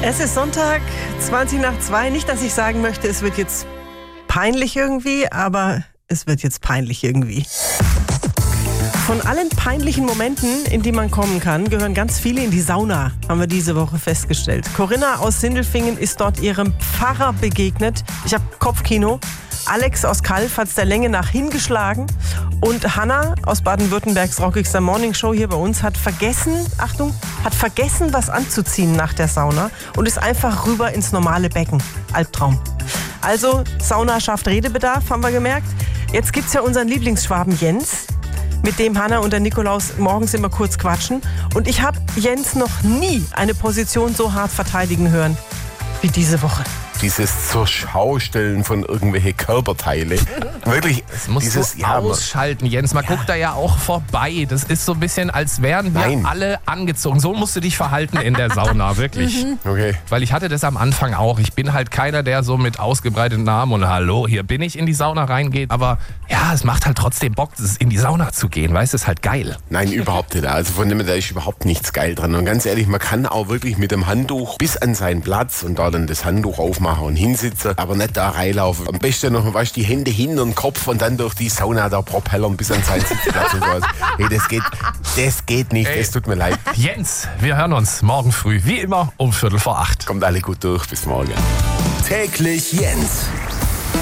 Es ist Sonntag, 1:20. Nicht, dass ich sagen möchte, es wird jetzt peinlich irgendwie, aber es wird jetzt peinlich irgendwie. Von allen peinlichen Momenten, in die man kommen kann, gehören ganz viele in die Sauna, haben wir diese Woche festgestellt. Corinna aus Sindelfingen ist dort ihrem Pfarrer begegnet. Ich habe Kopfkino. Alex aus Calw hat es der Länge nach hingeschlagen. Und Hanna aus Baden-Württembergs rockigster Morningshow hier bei uns hat vergessen, was anzuziehen nach der Sauna und ist einfach rüber ins normale Becken. Albtraum. Also, Sauna schafft Redebedarf, haben wir gemerkt. Jetzt gibt's ja unseren Lieblingsschwaben Jens, mit dem Hanna und der Nikolaus morgens immer kurz quatschen. Und ich habe Jens noch nie eine Position so hart verteidigen hören wie diese Woche. Dieses Zurschaustellen von irgendwelche Körperteile. Wirklich, das musst dieses du ausschalten, Jens. Man guckt da ja auch vorbei. Das ist so ein bisschen, als wären wir alle angezogen. So musst du dich verhalten in der Sauna, wirklich. Okay. Weil ich hatte das am Anfang auch. Ich bin halt keiner, der so mit ausgebreiteten Armen und hallo, hier bin ich, in die Sauna reingeht. Aber ja, es macht halt trotzdem Bock, in die Sauna zu gehen. Weißt du, ist halt geil. Nein, überhaupt nicht. Also von dem, da ist überhaupt nichts geil dran. Und ganz ehrlich, man kann auch wirklich mit dem Handtuch bis an seinen Platz und da dann das Handtuch aufmachen und hinsitzen, aber nicht da reinlaufen. Am besten noch, weißt, die Hände hin und Kopf und dann durch die Sauna da propellern bis an seinen Sitzplatz und sowas. Hey, das geht nicht, es tut mir leid. Jens, wir hören uns morgen früh, wie immer, um 7:45. Kommt alle gut durch, bis morgen. Täglich Jens.